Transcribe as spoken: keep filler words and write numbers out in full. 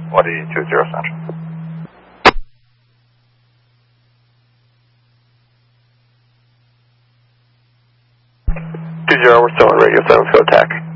Woody two zero Central. two zero, we're still on radio seven, go attack.